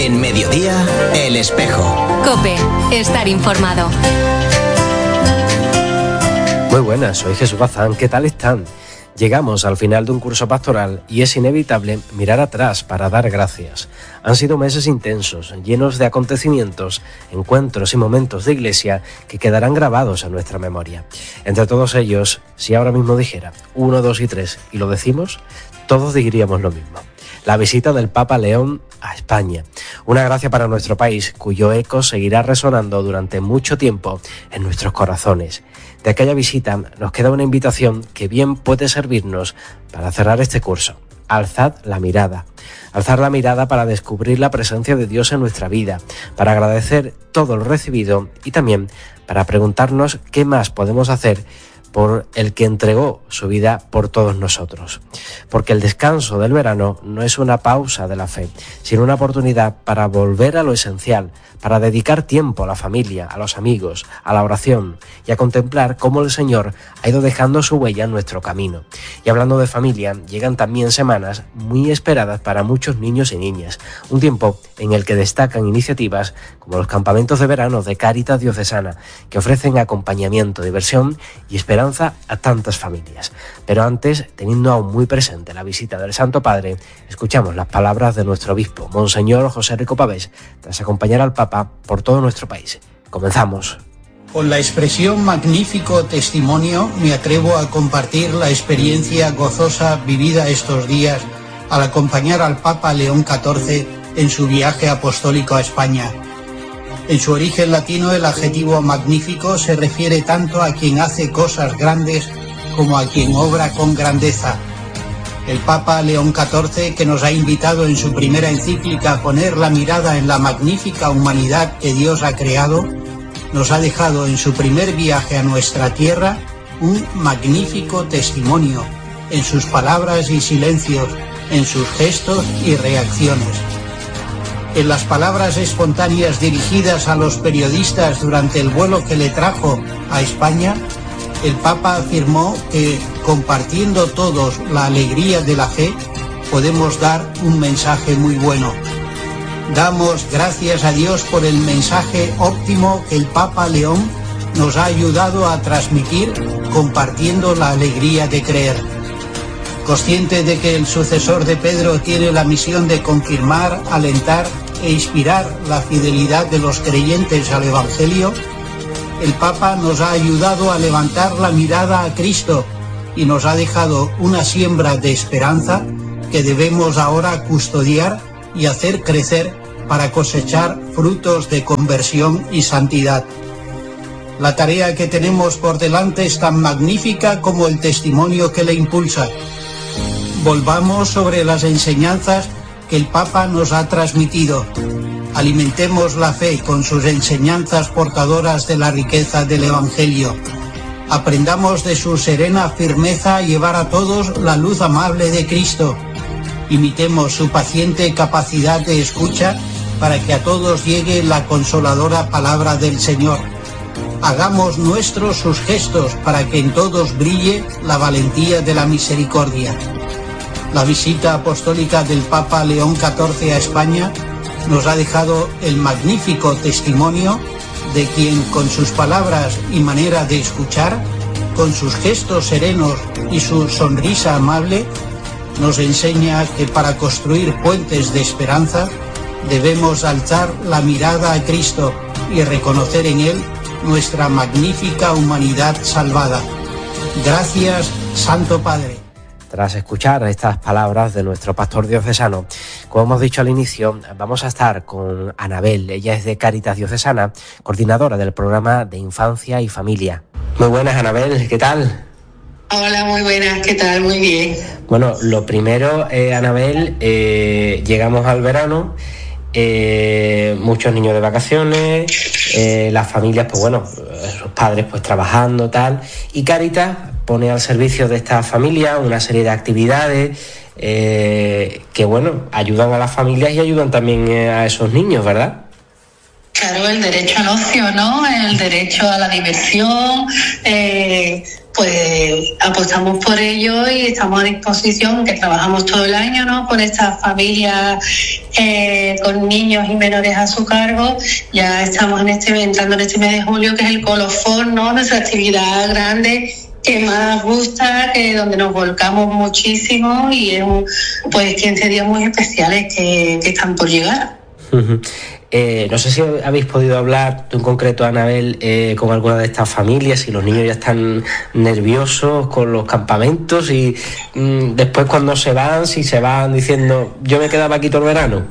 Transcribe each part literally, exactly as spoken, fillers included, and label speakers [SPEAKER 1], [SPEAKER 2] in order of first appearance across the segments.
[SPEAKER 1] En Mediodía, El Espejo.
[SPEAKER 2] COPE, estar informado.
[SPEAKER 3] Muy buenas, soy Jesús Bazán, ¿qué tal están? Llegamos al final de un curso pastoral y es inevitable mirar atrás para dar gracias. Han sido meses intensos, llenos de acontecimientos, encuentros y momentos de iglesia que quedarán grabados en nuestra memoria. Entre todos ellos, si ahora mismo dijera uno, dos y tres y lo decimos, todos diríamos lo mismo. La visita del Papa León a España. Una gracia para nuestro país, cuyo eco seguirá resonando durante mucho tiempo en nuestros corazones. De aquella visita nos queda una invitación que bien puede servirnos para cerrar este curso. Alzad la mirada. Alzar la mirada para descubrir la presencia de Dios en nuestra vida, para agradecer todo lo recibido y también para preguntarnos qué más podemos hacer por el que entregó su vida por todos nosotros. Porque el descanso del verano no es una pausa de la fe, sino una oportunidad para volver a lo esencial, para dedicar tiempo a la familia, a los amigos, a la oración y a contemplar cómo el Señor ha ido dejando su huella en nuestro camino. Y hablando de familia, llegan también semanas muy esperadas para muchos niños y niñas, un tiempo en el que destacan iniciativas como los campamentos de verano de Cáritas Diocesana, que ofrecen acompañamiento, diversión y esperanza a tantas familias. Pero antes, teniendo aún muy presente la visita del Santo Padre, escuchamos las palabras de nuestro obispo, Monseñor José Rico Pavés, tras acompañar al Papa por todo nuestro país. Comenzamos.
[SPEAKER 4] Con la expresión magnífico testimonio me atrevo a compartir la experiencia gozosa vivida estos días al acompañar al Papa León catorce en su viaje apostólico a España. En su origen latino el adjetivo magnífico se refiere tanto a quien hace cosas grandes como a quien obra con grandeza. El Papa León catorce, que nos ha invitado en su primera encíclica a poner la mirada en la magnífica humanidad que Dios ha creado, nos ha dejado en su primer viaje a nuestra tierra un magnífico testimonio, en sus palabras y silencios, en sus gestos y reacciones. En las palabras espontáneas dirigidas a los periodistas durante el vuelo que le trajo a España, el Papa afirmó que, compartiendo todos la alegría de la fe, podemos dar un mensaje muy bueno. Damos gracias a Dios por el mensaje óptimo que el Papa León nos ha ayudado a transmitir, compartiendo la alegría de creer. Consciente de que el sucesor de Pedro tiene la misión de confirmar, alentar e inspirar la fidelidad de los creyentes al Evangelio, el Papa nos ha ayudado a levantar la mirada a Cristo y nos ha dejado una siembra de esperanza que debemos ahora custodiar y hacer crecer para cosechar frutos de conversión y santidad. La tarea que tenemos por delante es tan magnífica como el testimonio que le impulsa. Volvamos sobre las enseñanzas que el Papa nos ha transmitido. Alimentemos la fe con sus enseñanzas portadoras de la riqueza del Evangelio. Aprendamos de su serena firmeza a llevar a todos la luz amable de Cristo. Imitemos su paciente capacidad de escucha para que a todos llegue la consoladora palabra del Señor. Hagamos nuestros sus gestos para que en todos brille la valentía de la misericordia. La visita apostólica del Papa León catorce a España nos ha dejado el magnífico testimonio de quien con sus palabras y manera de escuchar, con sus gestos serenos y su sonrisa amable, nos enseña que para construir puentes de esperanza debemos alzar la mirada a Cristo y reconocer en Él nuestra magnífica humanidad salvada. Gracias, Santo Padre.
[SPEAKER 3] Tras escuchar estas palabras de nuestro pastor diocesano, como hemos dicho al inicio, vamos a estar con Anabel. Ella es de Cáritas Diocesana, coordinadora del programa de Infancia y Familia. Muy buenas, Anabel, ¿qué tal?
[SPEAKER 5] Hola, muy buenas, ¿qué tal? Muy bien.
[SPEAKER 3] Bueno, lo primero, eh, Anabel, eh, llegamos al verano, eh, muchos niños de vacaciones, eh, las familias, pues bueno, sus padres pues trabajando, tal, y Cáritas pone al servicio de esta familia una serie de actividades eh, que, bueno, ayudan a las familias y ayudan también a esos niños, ¿verdad?
[SPEAKER 5] Claro, el derecho al ocio, ¿no? El derecho a la diversión, eh, pues apostamos por ello y estamos a disposición, que trabajamos todo el año, ¿no? Con estas familias eh, con niños y menores a su cargo. Ya estamos en este entrando en este mes de julio, que es el colofón, ¿no? Nuestra actividad grande que más gusta, que donde nos volcamos muchísimo, y es un, pues quince días muy especiales que, que están por llegar.
[SPEAKER 3] Uh-huh. Eh, no sé si habéis podido hablar, tú en concreto, Anabel, eh, con alguna de estas familias, si los niños ya están nerviosos con los campamentos y mmm, después cuando se van, si se van diciendo, yo me quedaba aquí todo el verano.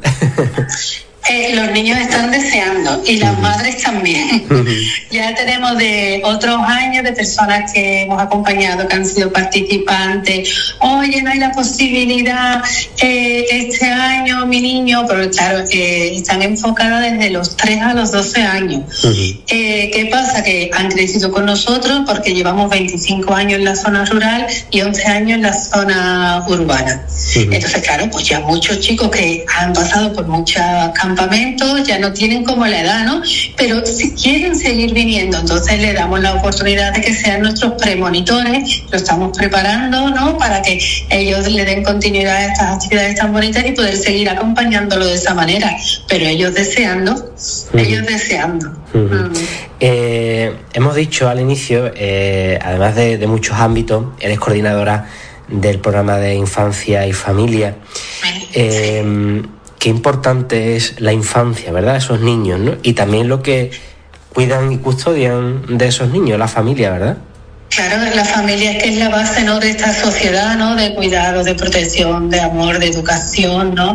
[SPEAKER 5] Eh, los niños están deseando y las uh-huh. madres también. Uh-huh. Ya tenemos de otros años de personas que hemos acompañado, que han sido participantes. Oye, no hay la posibilidad eh, este año, mi niño, pero claro, eh, están enfocadas desde los tres a los doce años. Uh-huh. Eh, ¿Qué pasa? Que han crecido con nosotros porque llevamos veinticinco años en la zona rural y once años en la zona urbana. Uh-huh. Entonces, claro, pues ya muchos chicos que han pasado por muchas campañas ya no tienen como la edad, ¿no? Pero si quieren seguir viniendo, entonces le damos la oportunidad de que sean nuestros premonitores, lo estamos preparando, ¿no? Para que ellos le den continuidad a estas actividades tan bonitas y poder seguir acompañándolo de esa manera. Pero ellos deseando, uh-huh. ellos deseando.
[SPEAKER 3] Uh-huh. Uh-huh. Eh, hemos dicho al inicio, eh, además de, de muchos ámbitos, eres coordinadora del programa de infancia y familia. Eh, sí. Qué importante es la infancia, ¿verdad? Esos niños, ¿no? Y también lo que cuidan y custodian de esos niños, la familia, ¿verdad?
[SPEAKER 5] Claro, la familia es que es la base, ¿no?, de esta sociedad, ¿no? De cuidado, de protección, de amor, de educación, ¿no?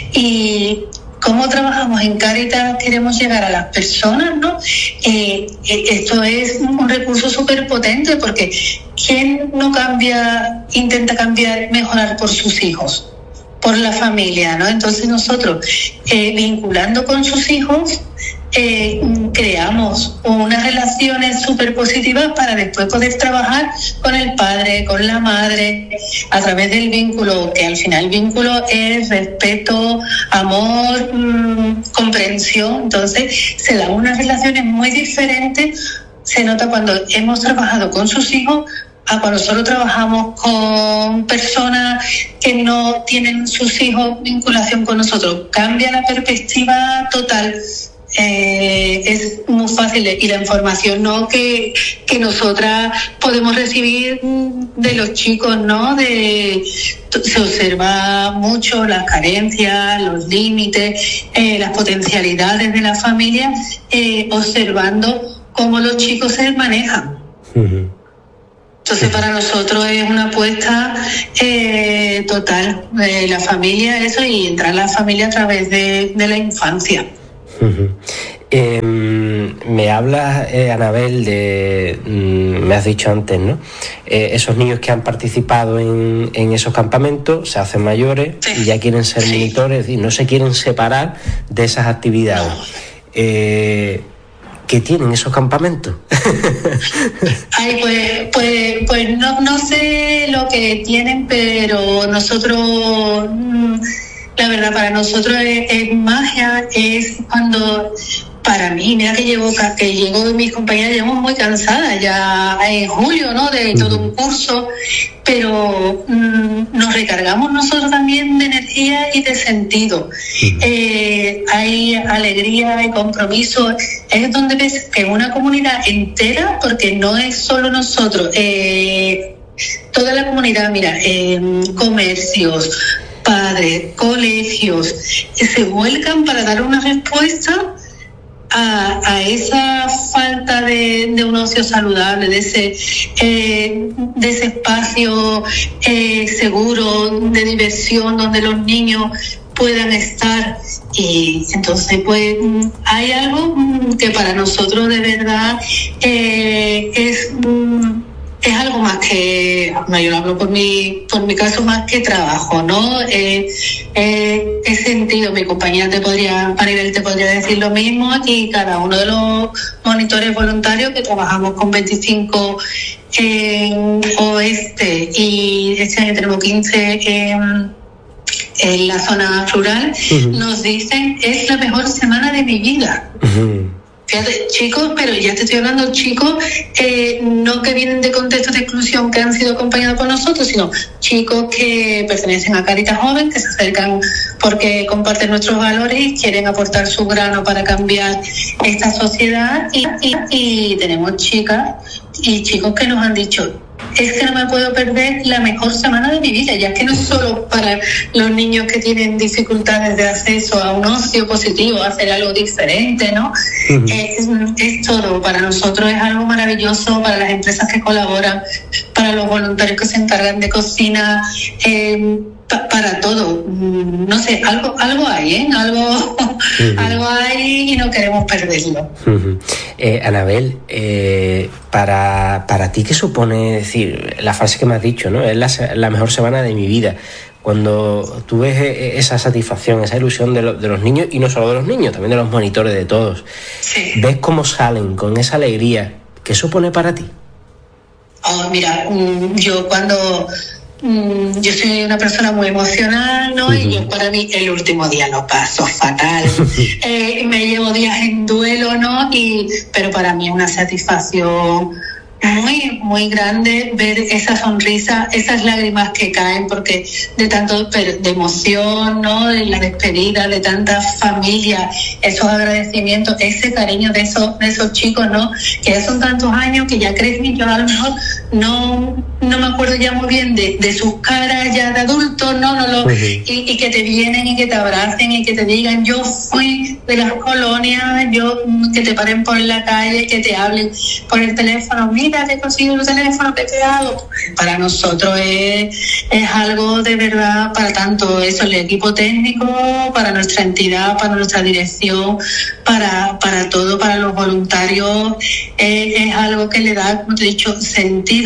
[SPEAKER 5] Y cómo trabajamos en Cáritas, queremos llegar a las personas, ¿no? Eh, esto es un recurso súper potente, porque ¿quién no cambia, intenta cambiar, mejorar por sus hijos? Por la familia, ¿no? Entonces nosotros, eh, vinculando con sus hijos, eh, creamos unas relaciones súper positivas para después poder trabajar con el padre, con la madre, a través del vínculo, que al final el vínculo es respeto, amor, mmm, comprensión. Entonces se dan unas relaciones muy diferentes. Se nota cuando hemos trabajado con sus hijos a cuando solo trabajamos con personas que no tienen sus hijos vinculación con nosotros. Cambia la perspectiva total. Eh, es muy fácil, y la información, ¿no?, que, que nosotras podemos recibir de los chicos, ¿no? De, se observa mucho las carencias, los límites, eh, las potencialidades de la familia, eh, observando cómo los chicos se manejan. Uh-huh. Entonces, para nosotros es una apuesta eh, total de la familia, eso, y entrar en la familia a través de, de la infancia.
[SPEAKER 3] Uh-huh. Eh, me hablas, eh, Anabel, de, mm, me has dicho antes, ¿no? Eh, esos niños que han participado en, en esos campamentos se hacen mayores, sí, y ya quieren ser, sí, monitores y no se quieren separar de esas actividades. No. Eh, ¿Qué tienen esos campamentos?
[SPEAKER 5] Ay, pues, pues, pues no, no sé lo que tienen, pero nosotros, la verdad, para nosotros es, es magia, es cuando, para mí, mira que llevo, que llego de mis compañeras, llevo muy cansada ya en julio, ¿no?, de todo un curso, pero mmm, nos recargamos nosotros también de energía y de sentido. Uh-huh. Eh, hay alegría, hay compromiso. Es donde ves que una comunidad entera, porque no es solo nosotros, eh, toda la comunidad, mira, eh, comercios, padres, colegios, eh, se vuelcan para dar una respuesta A, a esa falta de, de un ocio saludable, de ese, eh, de ese espacio eh, seguro, de diversión, donde los niños puedan estar. Y entonces, pues, hay algo que para nosotros de verdad eh, es... es algo más que, no, yo lo hablo por mi, por mi caso, más que trabajo, ¿no? Eh, eh, he sentido, mi compañera te podría, Maribel te podría decir lo mismo, y cada uno de los monitores voluntarios que trabajamos con veinticinco en Oeste, y este año tenemos quince en, en la zona rural, uh-huh. nos dicen, es la mejor semana de mi vida. Uh-huh. Fíjate, chicos, pero ya te estoy hablando, chicos, eh, no que vienen de contextos de exclusión que han sido acompañados por nosotros, sino chicos que pertenecen a Cáritas Joven, que se acercan porque comparten nuestros valores y quieren aportar su grano para cambiar esta sociedad. Y, y, y tenemos chicas y chicos que nos han dicho, es que no me puedo perder la mejor semana de mi vida, ya que no es solo para los niños que tienen dificultades de acceso a un ocio positivo, a hacer algo diferente, ¿no? Uh-huh. Es, es todo, para nosotros es algo maravilloso, para las empresas que colaboran, para los voluntarios que se encargan de cocina, eh, pa- para todo. No sé, algo algo hay, ¿eh? Algo, uh-huh. algo hay y no queremos perderlo.
[SPEAKER 3] Uh-huh. Eh, Anabel, eh, para, para ti, ¿qué supone decir la frase que me has dicho, ¿no? Es la, la mejor semana de mi vida? Cuando tú ves esa satisfacción, esa ilusión de, lo, de los niños, y no solo de los niños, también de los monitores, de todos.
[SPEAKER 5] Sí.
[SPEAKER 3] Ves cómo salen con esa alegría. ¿Qué supone para ti?
[SPEAKER 5] Oh, mira, yo cuando... yo soy una persona muy emocional, ¿no? Uh-huh. Y yo, para mí, el último día lo paso fatal. eh, me llevo días en duelo, ¿no? Y, pero para mí es una satisfacción muy, muy grande ver esa sonrisa, esas lágrimas que caen, porque de tanto de emoción, ¿no? De la despedida de tantas familias, esos agradecimientos, ese cariño de esos, de esos chicos, ¿no? Que ya son tantos años que ya crecen, yo a lo mejor no, no me acuerdo ya muy bien de, de sus caras ya de adultos, ¿no? no lo, uh-huh. y, y que te vienen y que te abracen y que te digan, yo fui de las colonias, yo que te paren por la calle, que te hablen por el teléfono, mira, te consigo el teléfono, ¿qué te hago? Para nosotros es, es algo de verdad, para tanto eso, el equipo técnico, para nuestra entidad, para nuestra dirección, para, para todo, para los voluntarios, eh, es algo que le da, como te he dicho, sentido.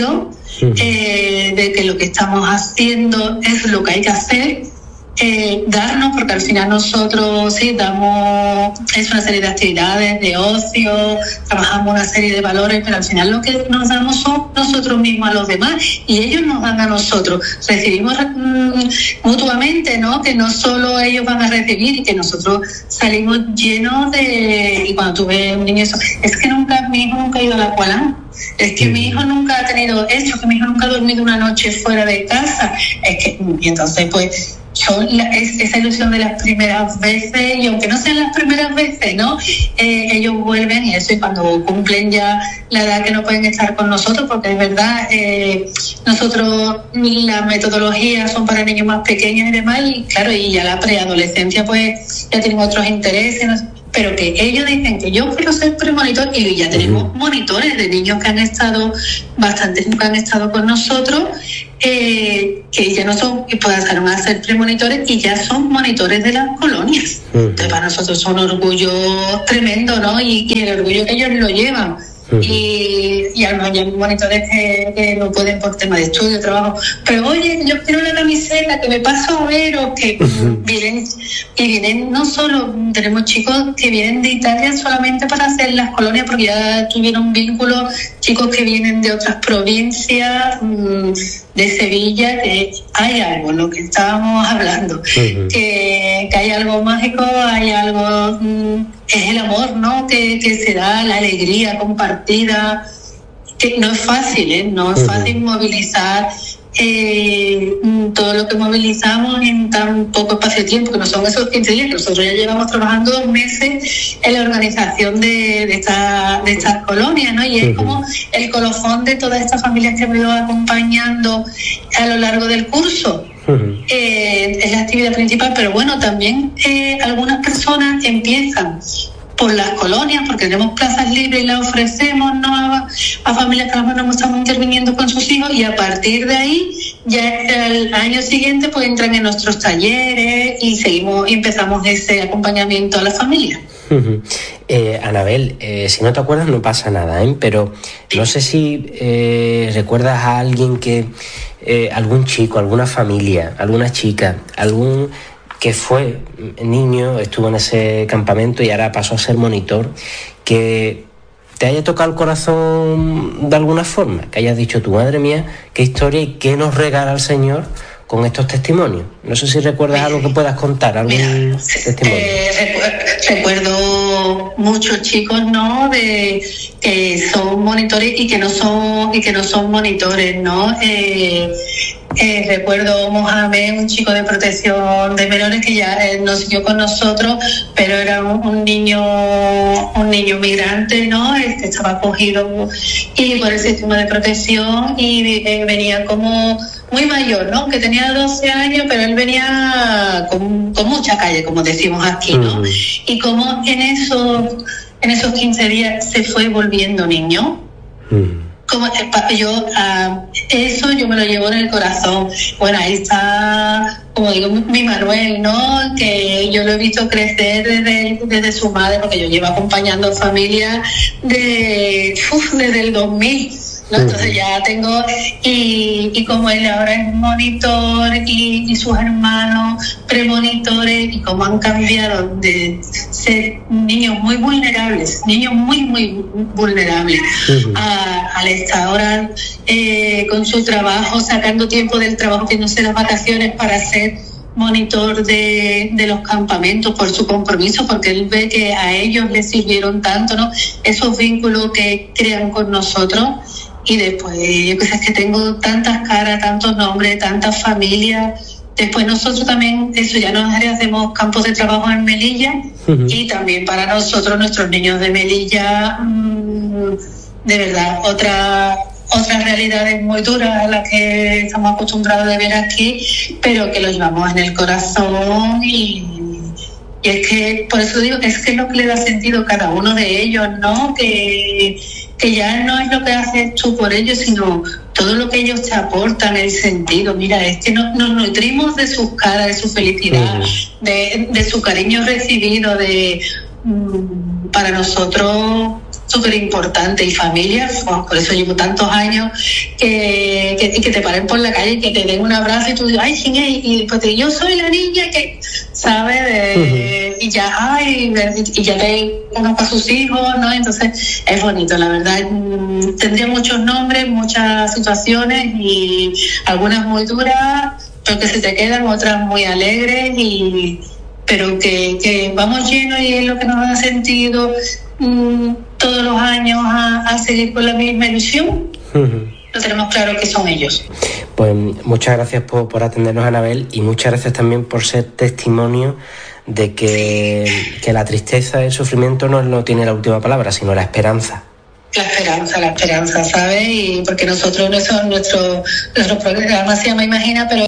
[SPEAKER 5] Eh, de que lo que estamos haciendo es lo que hay que hacer, eh, darnos, porque al final nosotros sí damos, es una serie de actividades de ocio, trabajamos una serie de valores, pero al final lo que nos damos son nosotros mismos a los demás y ellos nos dan a nosotros. Recibimos mm, mutuamente, ¿no? Que no solo ellos van a recibir y que nosotros salimos llenos de... Y cuando tú ves un niño, eso, es que nunca, mi hijo nunca ha ido a la Aqualán. Es que mi hijo nunca ha tenido esto, que mi hijo nunca ha dormido una noche fuera de casa. Es que, y entonces, pues, son la, es, esa ilusión de las primeras veces, y aunque no sean las primeras veces, ¿no? Eh, ellos vuelven y eso, y cuando cumplen ya la edad que no pueden estar con nosotros, porque es verdad, eh, nosotros, las metodologías son para niños más pequeños y demás, y claro, y ya la preadolescencia, pues, ya tienen otros intereses, ¿no? Pero que ellos dicen que yo quiero ser premonitor, y ya tenemos uh-huh. monitores de niños que han estado, bastantes que han estado con nosotros, eh, que ya no son, que pasaron a ser premonitores y ya son monitores de las colonias. Uh-huh. Entonces para nosotros es un orgullo tremendo, ¿no? Y, y el orgullo que ellos lo llevan. Uh-huh. Y, y a lo mejor hay monitores que, que no pueden por tema de estudio, trabajo, pero oye, yo quiero una camiseta, que me paso a ver, o que uh-huh. vienen, y vienen no solo, tenemos chicos que vienen de Italia solamente para hacer las colonias, porque ya tuvieron vínculo, chicos que vienen de otras provincias, mmm, de Sevilla, que hay algo, lo que estábamos hablando, uh-huh. que, que hay algo mágico, hay algo, mmm, es el amor, ¿no? Que, que se da, la alegría compartida, que no es fácil, ¿eh? No es fácil uh-huh. movilizar eh, todo lo que movilizamos en tan poco espacio de tiempo, que no son esos quince días, que nosotros ya llevamos trabajando dos meses en la organización de, de, esta, de estas colonias, ¿no? Y es uh-huh. como el colofón de todas estas familias que me ido acompañando a lo largo del curso. Uh-huh. Eh, es la actividad principal, pero bueno, también eh, algunas personas empiezan por las colonias, porque tenemos plazas libres y las ofrecemos, ¿no? a, a familias que a lo mejor no estamos interviniendo con sus hijos, y a partir de ahí, ya el año siguiente, pues entran en nuestros talleres y seguimos y empezamos ese acompañamiento a la familia.
[SPEAKER 3] Uh-huh. Eh, Anabel, eh, si no te acuerdas no pasa nada, ¿eh? Pero sí. No sé si eh, recuerdas a alguien que, eh, algún chico, alguna familia, alguna chica, algún que fue niño, estuvo en ese campamento y ahora pasó a ser monitor, que te haya tocado el corazón de alguna forma, que hayas dicho, tu madre mía, qué historia y qué nos regala el Señor con estos testimonios. No sé si recuerdas algo que puedas contar, algún Mira, testimonio.
[SPEAKER 5] Eh, recu- recuerdo muchos chicos, ¿no?, de que son monitores y que no son y que no son monitores, ¿no? Eh, eh, recuerdo Mohamed, un chico de protección de menores que ya eh, no siguió con nosotros, pero era un, un niño un niño migrante, ¿no?, este estaba acogido y por el sistema de protección y eh, venía como muy mayor, ¿no?, que tenía doce años, pero él venía con, con mucha calle, como decimos aquí, ¿no? Uh-huh. Y como en esos, en esos quince días se fue volviendo niño. Uh-huh. Como yo, uh, eso yo me lo llevo en el corazón. Bueno, ahí está, como digo, mi Manuel, ¿no?, que yo lo he visto crecer desde, desde su madre, porque yo llevo acompañando familia de, uf, desde el dos mil. ¿no? Entonces ya tengo, y, y como él ahora es monitor y, y sus hermanos premonitores, y cómo han cambiado de ser niños muy vulnerables, niños muy, muy vulnerables, uh-huh. a, al estar ahora eh, con su trabajo, sacando tiempo del trabajo, que no sé, las vacaciones para hacer monitor de, de los campamentos por su compromiso, porque él ve que a ellos les sirvieron tanto, ¿no?, esos vínculos que crean con nosotros. Y después, yo que sé, es que tengo tantas caras, tantos nombres, tantas familias. Después nosotros también, eso ya nos hacemos campos de trabajo en Melilla, uh-huh. y también para nosotros, nuestros niños de Melilla, mmm, de verdad, otra... otras realidades muy duras a las que estamos acostumbrados de ver aquí, pero que lo llevamos en el corazón, y, y es que, por eso digo, es que es lo que le da sentido a cada uno de ellos, ¿no? Que, que ya no es lo que haces tú por ellos, sino todo lo que ellos te aportan, el sentido. Mira, es que nos, nos nutrimos de sus caras, de su felicidad, uh-huh. de, de su cariño recibido, de um, para nosotros súper importante. Y familias, oh, por eso llevo tantos años, que, que, que te paren por la calle, que te den un abrazo y tú dices, ay, ¿quién es? Y después te yo soy la niña que, ¿sabes? De, uh-huh. Y ya, ay, y ya te conozco a sus hijos, ¿no? Entonces, es bonito, la verdad. Tendría muchos nombres, muchas situaciones, y algunas muy duras, pero que se te quedan, otras muy alegres, y pero que, que vamos llenos, y es lo que nos da sentido mmm, todos los años a, a seguir con la misma ilusión. Uh-huh. Lo tenemos claro que son ellos.
[SPEAKER 3] Pues muchas gracias por, por atendernos, Anabel, y muchas gracias también por ser testimonio de que, sí. que la tristeza y el sufrimiento no, no tiene la última palabra, sino la esperanza.
[SPEAKER 5] La esperanza, la esperanza, ¿sabes? Y porque nosotros, nuestro, nuestro, nuestro programa se llama Imagina, pero...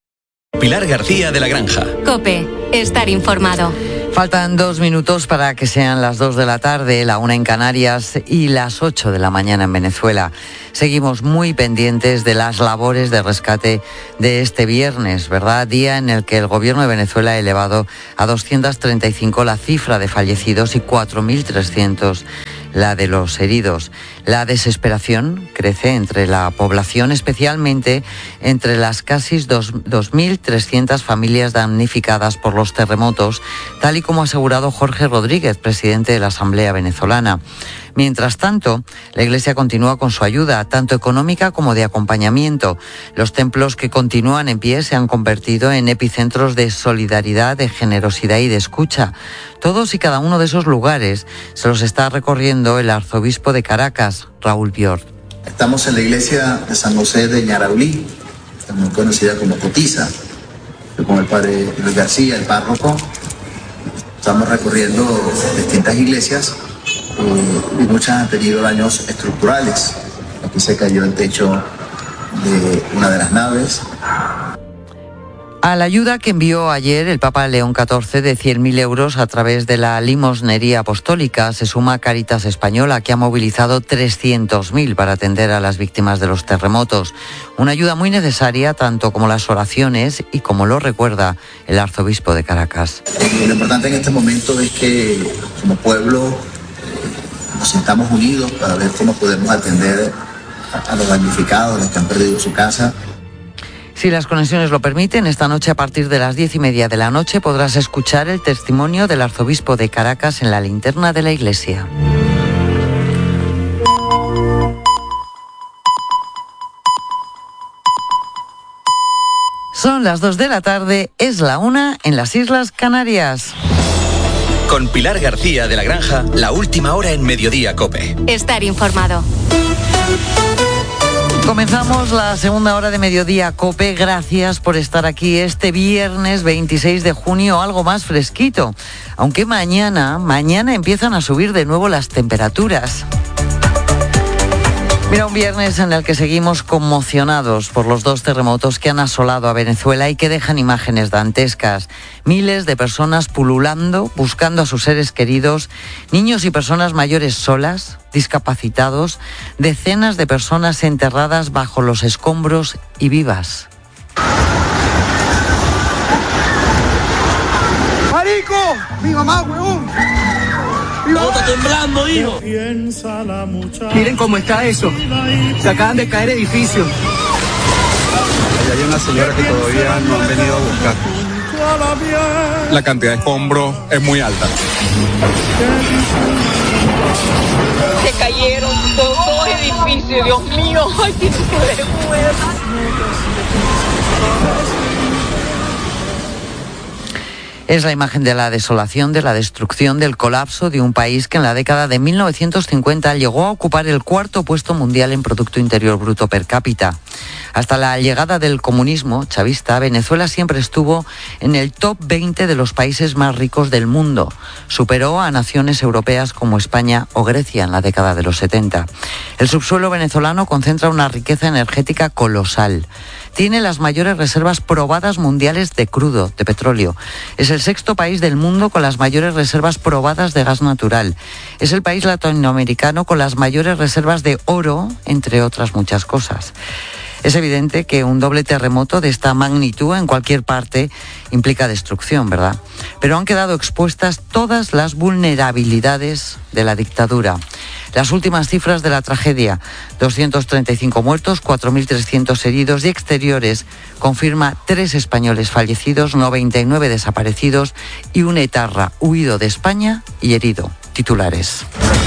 [SPEAKER 6] Pilar García de la Granja.
[SPEAKER 2] COPE, estar informado.
[SPEAKER 7] Faltan dos minutos para que sean las dos de la tarde, la una en Canarias y las ocho de la mañana en Venezuela. Seguimos muy pendientes de las labores de rescate de este viernes, ¿verdad? Día en el que el gobierno de Venezuela ha elevado a doscientos treinta y cinco la cifra de fallecidos y cuatro mil trescientos la de los heridos. La desesperación crece entre la población, especialmente entre las casi dos mil trescientas familias damnificadas por los terremotos, tal y como ha asegurado Jorge Rodríguez, presidente de la Asamblea Venezolana. Mientras tanto, la Iglesia continúa con su ayuda, tanto económica como de acompañamiento. Los templos que continúan en pie se han convertido en epicentros de solidaridad, de generosidad y de escucha. Todos y cada uno de esos lugares se los está recorriendo el arzobispo de Caracas, Raúl Biort.
[SPEAKER 8] Estamos en la iglesia de San José de Ñaraulí, muy conocida como Cotiza, con el padre Luis García, el párroco. Estamos recorriendo distintas iglesias, eh, y muchas han tenido daños estructurales. Aquí se cayó el techo de una de las naves.
[SPEAKER 7] A la ayuda que envió ayer el Papa León catorce de cien mil euros a través de la limosnería apostólica se suma Cáritas Española, que ha movilizado trescientos mil para atender a las víctimas de los terremotos. Una ayuda muy necesaria, tanto como las oraciones y como lo recuerda el arzobispo de Caracas.
[SPEAKER 8] Lo importante en este momento es que como pueblo eh, nos sintamos unidos para ver cómo podemos atender a, a los damnificados, a los que han perdido su casa.
[SPEAKER 7] Si las conexiones lo permiten, esta noche a partir de las diez y media de la noche podrás escuchar el testimonio del arzobispo de Caracas en la linterna de la iglesia. Son Son las dos de la tarde, es la una en las Islas Canarias.
[SPEAKER 6] Con Pilar García de la Granja, la última hora en Mediodía COPE.
[SPEAKER 2] Estar informado.
[SPEAKER 7] Comenzamos la segunda hora de Mediodía COPE. Gracias por estar aquí este viernes veintiséis de junio, algo más fresquito. Aunque mañana, mañana empiezan a subir de nuevo las temperaturas. Mira, un viernes en el que seguimos conmocionados por los dos terremotos que han asolado a Venezuela y que dejan imágenes dantescas. Miles de personas pululando, buscando a sus seres queridos, niños y personas mayores solas, discapacitados, decenas de personas enterradas bajo los escombros y vivas.
[SPEAKER 9] ¡Marico! ¡Mi mamá, huevón!
[SPEAKER 10] ¡No está temblando, hijo!
[SPEAKER 9] Miren cómo está eso. Se acaban de caer edificios.
[SPEAKER 11] Allá hay una señora que todavía no han venido a buscar.
[SPEAKER 12] La cantidad de escombros es muy alta.
[SPEAKER 13] Se cayeron dos, dos edificios, Dios mío. Ay, qué vergüenza.
[SPEAKER 7] Es la imagen de la desolación, de la destrucción, del colapso de un país que en la década de mil novecientos cincuenta llegó a ocupar el cuarto puesto mundial en Producto Interior Bruto per cápita. Hasta la llegada del comunismo chavista, Venezuela siempre estuvo en el top veinte de los países más ricos del mundo. Superó a naciones europeas como España o Grecia en la década de los setenta. El subsuelo venezolano concentra una riqueza energética colosal. Tiene las mayores reservas probadas mundiales de crudo, de petróleo. Es el sexto país del mundo con las mayores reservas probadas de gas natural. Es el país latinoamericano con las mayores reservas de oro, entre otras muchas cosas. Es evidente que un doble terremoto de esta magnitud en cualquier parte implica destrucción, ¿verdad? Pero han quedado expuestas todas las vulnerabilidades de la dictadura. Las últimas cifras de la tragedia, doscientos treinta y cinco muertos, cuatro mil trescientos heridos y exteriores, confirma tres españoles fallecidos, noventa y nueve desaparecidos y un etarra huido de España y herido. Titulares.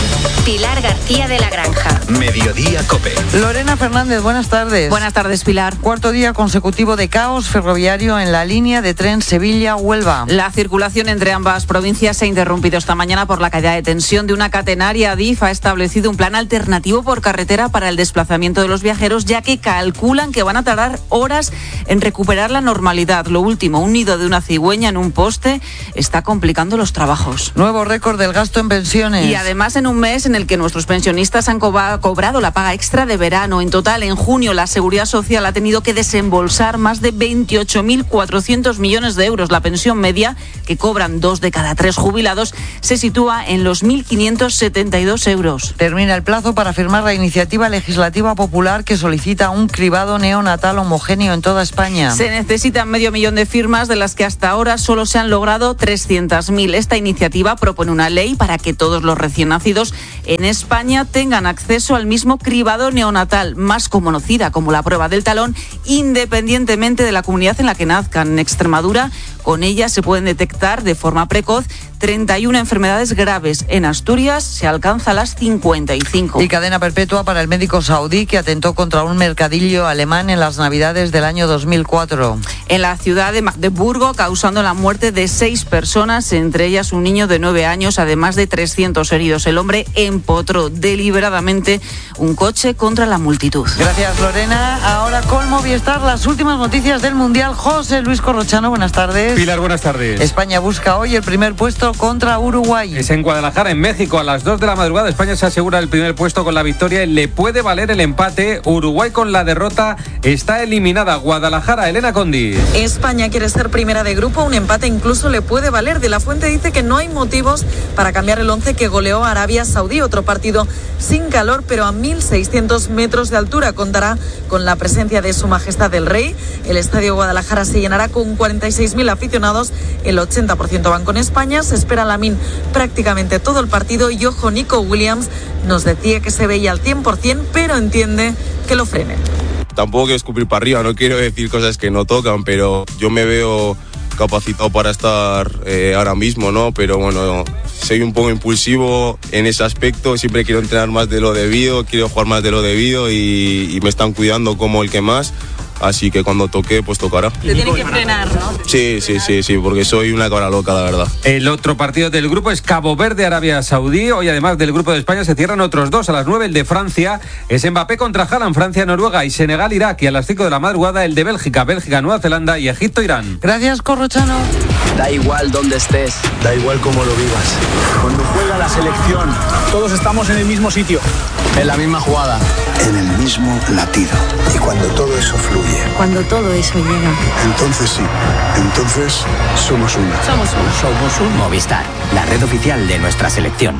[SPEAKER 2] Pilar García de la Granja.
[SPEAKER 6] Mediodía COPE.
[SPEAKER 7] Lorena Fernández, buenas tardes.
[SPEAKER 14] Buenas tardes, Pilar.
[SPEAKER 7] Cuarto día consecutivo de caos ferroviario en la línea de tren Sevilla-Huelva.
[SPEAKER 14] La circulación entre ambas provincias se ha interrumpido esta mañana por la caída de tensión de una catenaria. Adif ha establecido un plan alternativo por carretera para el desplazamiento de los viajeros, ya que calculan que van a tardar horas en recuperar la normalidad. Lo último, un nido de una cigüeña en un poste está complicando los trabajos.
[SPEAKER 7] Nuevo récord del gasto en pensiones.
[SPEAKER 14] Y además en un mes en el que nuestros pensionistas han co- cobrado la paga extra de verano. En total, en junio, la Seguridad Social ha tenido que desembolsar más de veintiocho mil cuatrocientos millones de euros. La pensión media, que cobran dos de cada tres jubilados, se sitúa en los mil quinientos setenta y dos euros.
[SPEAKER 7] Termina el plazo para firmar la iniciativa legislativa popular que solicita un cribado neonatal homogéneo en toda España.
[SPEAKER 14] Se necesitan medio millón de firmas, de las que hasta ahora solo se han logrado trescientas mil. Esta iniciativa propone una ley para que todos los recién nacidos en España tengan acceso al mismo cribado neonatal, más conocida como la prueba del talón, independientemente de la comunidad en la que nazcan. En Extremadura, con ella se pueden detectar de forma precoz treinta y una enfermedades graves. En Asturias se alcanza las cincuenta y cinco.
[SPEAKER 7] Y cadena perpetua para el médico saudí que atentó contra un mercadillo alemán en las Navidades del año dos mil cuatro.
[SPEAKER 14] En la ciudad de Magdeburgo, causando la muerte de seis personas, entre ellas un niño de nueve años, además de trescientos heridos. El hombre empotró deliberadamente un coche contra la multitud.
[SPEAKER 7] Gracias, Lorena. Ahora con Movistar, las últimas noticias del Mundial. José Luis Corrochano, buenas tardes.
[SPEAKER 15] Pilar, buenas tardes.
[SPEAKER 7] España busca hoy el primer puesto contra Uruguay.
[SPEAKER 15] Es en Guadalajara, en México, a las dos de la madrugada. España se asegura el primer puesto con la victoria y le puede valer el empate. Uruguay con la derrota está eliminada. Guadalajara, Elena Condi.
[SPEAKER 16] España quiere ser primera de grupo, un empate incluso le puede valer. De la Fuente dice que no hay motivos para cambiar el once que goleó a Arabia Saudí. Otro partido sin calor, pero a mil seiscientos metros de altura. Contará con la presencia de Su Majestad el Rey. El Estadio Guadalajara se llenará con cuarenta y seis mil aficionados. El ochenta por ciento van con España. Se espera Lamine prácticamente todo el partido. Y ojo, Nico Williams nos decía que se veía al cien por ciento, pero entiende que lo frene.
[SPEAKER 17] Tampoco quiero escupir para arriba, no quiero decir cosas que no tocan, pero yo me veo capacitado para estar eh, ahora mismo, ¿no? Pero bueno, soy un poco impulsivo en ese aspecto, siempre quiero entrenar más de lo debido, quiero jugar más de lo debido y, y me están cuidando como el que más. así que cuando toque, pues tocará.
[SPEAKER 16] Te tiene que frenar, ¿no?
[SPEAKER 17] Sí, sí, sí, sí, porque soy una cabra loca, la verdad.
[SPEAKER 15] El otro partido del grupo es Cabo Verde, Arabia Saudí. Hoy, además del grupo de España, se cierran otros dos. A las nueve, el de Francia es Mbappé contra Haaland, Francia, Noruega y Senegal, Irak. Y a las cinco de la madrugada, el de Bélgica, Bélgica, Nueva Zelanda y Egipto, Irán.
[SPEAKER 7] Gracias, Corrochano.
[SPEAKER 10] Da igual dónde estés,
[SPEAKER 9] Da igual cómo lo vivas. Cuando juega la selección, todos estamos en el mismo sitio.
[SPEAKER 10] en la misma jugada.
[SPEAKER 18] En el mismo latido. Y cuando todo eso fluye.
[SPEAKER 19] Cuando todo eso llega.
[SPEAKER 18] Entonces sí. Entonces somos uno.
[SPEAKER 19] Somos uno.
[SPEAKER 1] Somos un Movistar, la red oficial de nuestra selección.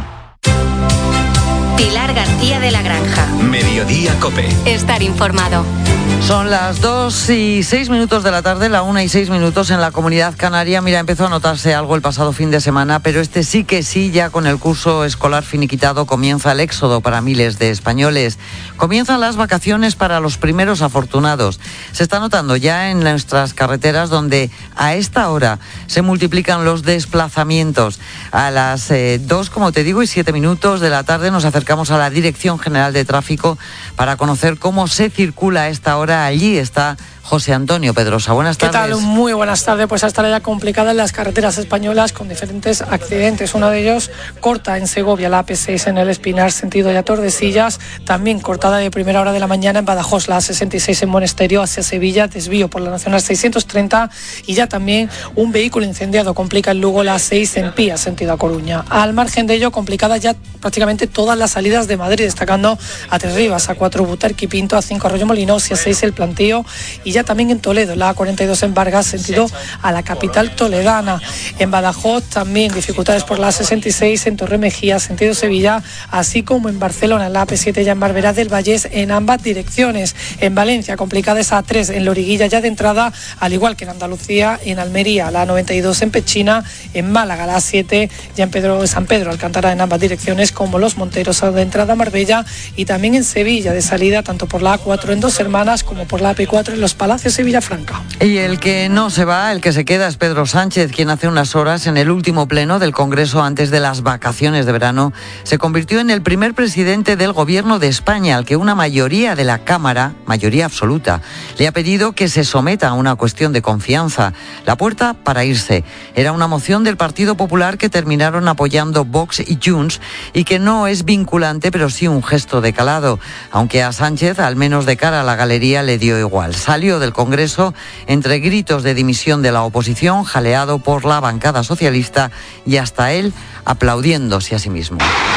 [SPEAKER 2] Pilar García de la Granja.
[SPEAKER 6] Mediodía Cope.
[SPEAKER 2] Estar informado.
[SPEAKER 7] Son las dos y seis minutos de la tarde, la una y seis minutos en la Comunidad Canaria. Mira, empezó a notarse algo el pasado fin de semana, pero este sí que sí, ya con el curso escolar finiquitado, comienza el éxodo para miles de españoles. Comienzan las vacaciones para los primeros afortunados. Se está notando ya en nuestras carreteras, donde a esta hora se multiplican los desplazamientos. A las eh, dos, como te digo, y siete minutos de la tarde nos acercamos a la Dirección General de Tráfico para conocer cómo se circula a esta hora. Allí está José Antonio Pedrosa. Buenas tardes.
[SPEAKER 20] ¿Qué tal? Muy buenas tardes. Pues hasta ya complicada en las carreteras españolas con diferentes accidentes. Uno de ellos corta en Segovia, la A P seis en el Espinar, sentido ya Tordesillas. También cortada de primera hora de la mañana en Badajoz, la A sesenta y seis en Monesterio hacia Sevilla, desvío por la Nacional seiscientos treinta. Y ya también un vehículo incendiado complica en Lugo, la A seis en Pía, sentido a Coruña. Al margen de ello, complicada ya prácticamente todas las salidas de Madrid, destacando a Tres Rivas, a cuatro Butarque y Pinto, a cinco Arroyo-Molinos y a seis el Plantío. Y ya también en Toledo, la A cuarenta y dos en Vargas, sentido a la capital toledana. En Badajoz también dificultades por la A sesenta y seis en Torremejía, sentido Sevilla, así como en Barcelona, la A P siete ya en Barberá del Vallés en ambas direcciones. En Valencia, complicada esa A tres en Loriguilla ya de entrada, al igual que en Andalucía, en Almería, la A noventa y dos en Pechina, en Málaga, la A siete ya en Pedro, San Pedro Alcántara en ambas direcciones, como Los Monteros de entrada a Marbella, y también en Sevilla de salida, tanto por la A cuatro en Dos Hermanas como por la A P cuatro en Los Palacios y Villafranca.
[SPEAKER 7] Y el que no se va, el que se queda, es Pedro Sánchez, quien hace unas horas, en el último pleno del Congreso antes de las vacaciones de verano, se convirtió en el primer presidente del Gobierno de España, al que una mayoría de la Cámara, mayoría absoluta, le ha pedido que se someta a una cuestión de confianza. La puerta para irse. Era una moción del Partido Popular que terminaron apoyando Vox y Junts y que no es vinculante, pero sí un gesto de calado, aunque a Sánchez, al menos de cara a la galería, le dio igual. Salió del Congreso entre gritos de dimisión de la oposición, jaleado por la bancada socialista y hasta él aplaudiéndose a sí mismo.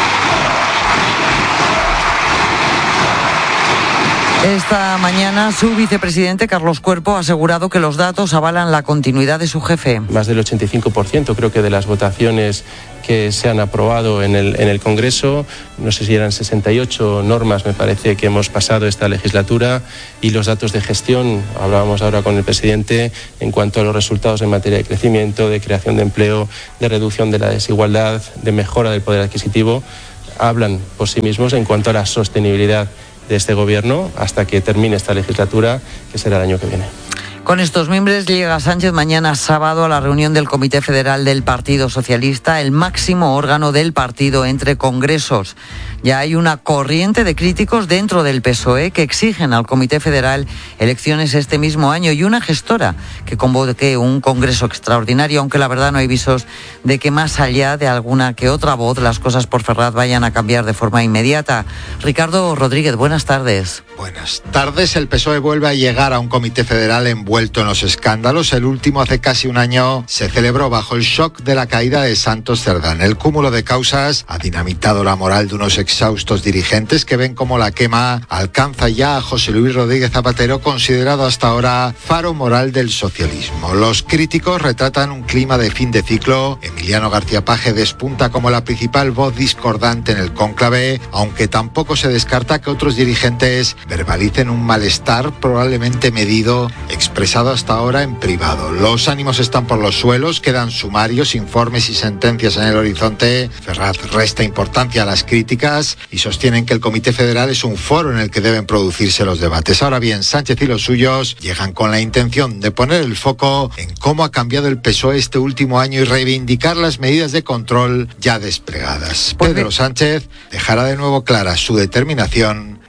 [SPEAKER 7] Esta mañana su vicepresidente Carlos Cuerpo ha asegurado que los datos avalan la continuidad de su jefe.
[SPEAKER 21] Más del ochenta y cinco por ciento creo que de las votaciones que se han aprobado en el, en el Congreso, no sé si eran sesenta y ocho normas, me parece, que hemos pasado esta legislatura, y los datos de gestión, hablábamos ahora con el presidente, en cuanto a los resultados en materia de crecimiento, de creación de empleo, de reducción de la desigualdad, de mejora del poder adquisitivo, hablan por sí mismos en cuanto a la sostenibilidad de este gobierno hasta que termine esta legislatura, que será el año que viene.
[SPEAKER 7] Con estos mimbres llega Sánchez mañana sábado a la reunión del Comité Federal del Partido Socialista, el máximo órgano del partido entre congresos. Ya hay una corriente de críticos dentro del P S O E que exigen al Comité Federal elecciones este mismo año y una gestora que convoque un congreso extraordinario, aunque la verdad no hay visos de que más allá de alguna que otra voz las cosas por Ferraz vayan a cambiar de forma inmediata. Ricardo Rodríguez, buenas tardes.
[SPEAKER 22] Buenas tardes. El P S O E vuelve a llegar a un Comité Federal envuelto en los escándalos. El último hace casi un año se celebró bajo el shock de la caída de Santos Cerdán. El cúmulo de causas ha dinamitado la moral de unos exhaustos dirigentes que ven como la quema alcanza ya a José Luis Rodríguez Zapatero, considerado hasta ahora faro moral del socialismo. Los críticos retratan un clima de fin de ciclo. Emiliano García Paje despunta como la principal voz discordante en el cónclave, aunque tampoco se descarta que otros dirigentes verbalicen un malestar probablemente medido, expresado hasta ahora en privado. Los ánimos están por los suelos, quedan sumarios, informes y sentencias en el horizonte. Ferraz resta importancia a las críticas y sostienen que el Comité Federal es un foro en el que deben producirse los debates. Ahora bien, Sánchez y los suyos llegan con la intención de poner el foco en cómo ha cambiado el P S O E este último año y reivindicar las medidas de control ya desplegadas. Pedro Sánchez dejará de nuevo clara su determinación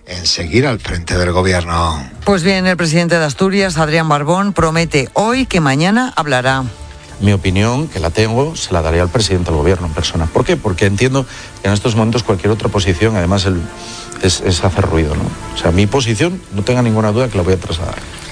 [SPEAKER 22] en seguir al frente del gobierno.
[SPEAKER 7] Pues bien, el presidente de Asturias, Adrián Barbón, promete hoy que mañana hablará.
[SPEAKER 4] Mi opinión, que la tengo, se la daré al presidente del gobierno en persona. ¿Por qué? Porque entiendo que en estos momentos cualquier otra posición, además, el, es, es hacer ruido, ¿no? O sea, mi posición, no tenga ninguna duda que la voy a trasladar.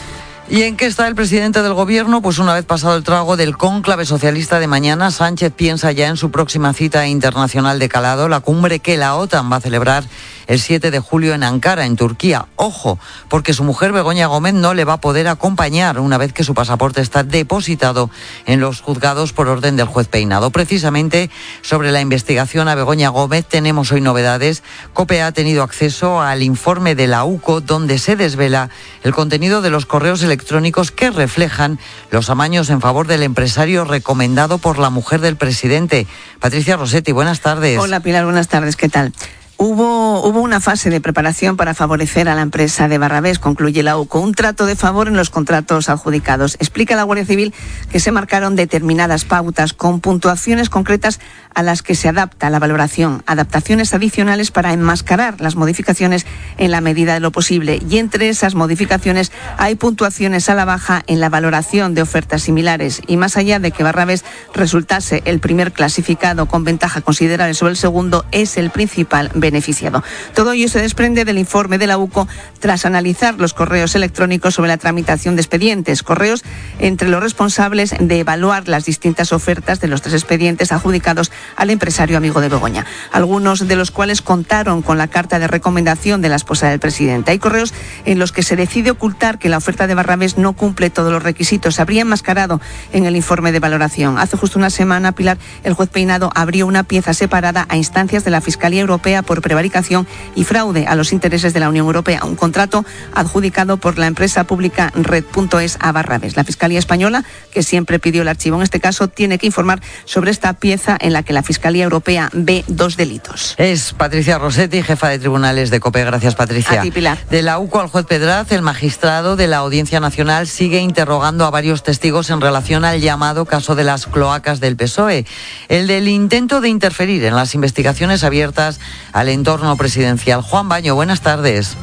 [SPEAKER 7] ¿Y en qué está el presidente del gobierno? Pues una vez pasado el trago del cónclave socialista de mañana, Sánchez piensa ya en su próxima cita internacional de calado, la cumbre que la OTAN va a celebrar el siete de julio en Ankara, en Turquía. Ojo, porque su mujer Begoña Gómez no le va a poder acompañar una vez que su pasaporte está depositado en los juzgados por orden del juez Peinado. Precisamente sobre la investigación a Begoña Gómez tenemos hoy novedades. COPE ha tenido acceso al informe de la U C O, donde se desvela el contenido de los correos electrónicos que reflejan los amaños en favor del empresario recomendado por la mujer del presidente. Patricia Rossetti, buenas tardes.
[SPEAKER 19] Hola Pilar, buenas tardes, ¿qué tal? Hubo, hubo una fase de preparación para favorecer a la empresa de Barrabés, concluye la U C O, un trato de favor en los contratos adjudicados. Explica la Guardia Civil que se marcaron determinadas pautas con puntuaciones concretas a las que se adapta la valoración, adaptaciones adicionales para enmascarar las modificaciones en la medida de lo posible. Y entre esas modificaciones hay puntuaciones a la baja en la valoración de ofertas similares. Y más allá de que Barrabés resultase el primer clasificado con ventaja considerable sobre el segundo, es el principal beneficiado. Todo ello se desprende del informe de la U C O tras analizar los correos electrónicos sobre la tramitación de expedientes, correos entre los responsables de evaluar las distintas ofertas de los tres expedientes adjudicados al empresario amigo de Begoña, algunos de los cuales contaron con la carta de recomendación de la esposa del presidente. Hay correos en los que se decide ocultar que la oferta de Barrabés no cumple todos los requisitos. Se habría enmascarado en el informe de valoración. Hace justo una semana, Pilar, el juez Peinado abrió una pieza separada a instancias de la Fiscalía Europea por prevaricación y fraude a los intereses de la Unión Europea, un contrato adjudicado por la empresa pública Red.es a Barrabés. La Fiscalía Española, que siempre pidió el archivo en este caso, tiene que informar sobre esta pieza en la que la Fiscalía Europea ve dos delitos.
[SPEAKER 7] Es Patricia Rossetti, jefa de tribunales de COPE. Gracias, Patricia.
[SPEAKER 19] A ti, Pilar.
[SPEAKER 7] De la U C O al juez Pedraz, el magistrado de la Audiencia Nacional sigue interrogando a varios testigos en relación al llamado caso de las cloacas del P S O E, el del intento de interferir en las investigaciones abiertas al entorno presidencial. Juan Baño, buenas tardes.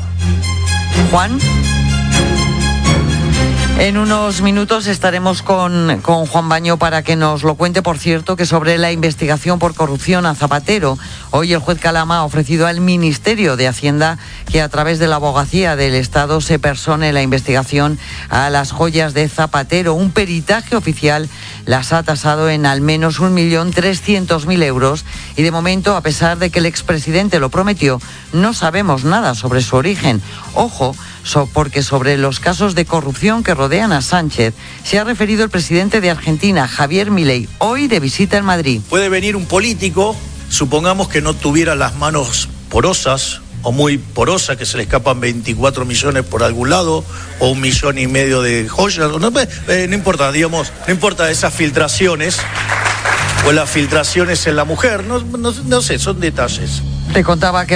[SPEAKER 7] Juan. En unos minutos estaremos con, con Juan Baño para que nos lo cuente. Por cierto, que sobre la investigación por corrupción a Zapatero, hoy el juez Calama ha ofrecido al Ministerio de Hacienda que a través de la Abogacía del Estado se persone la investigación a las joyas de Zapatero. Un peritaje oficial las ha tasado en al menos un millón trescientos mil euros y de momento, a pesar de que el expresidente lo prometió, no sabemos nada sobre su origen. Ojo, So, porque sobre los casos de corrupción que rodean a Sánchez se ha referido el presidente de Argentina, Javier Milei, hoy de visita en Madrid.
[SPEAKER 23] Puede venir un político, supongamos que no tuviera las manos porosas o muy porosas, que se le escapan veinticuatro millones por algún lado o un millón y medio de joyas, no, eh, no importa, digamos, no importa esas filtraciones o las filtraciones en la mujer, no, no, no sé, son detalles.
[SPEAKER 7] Te contaba que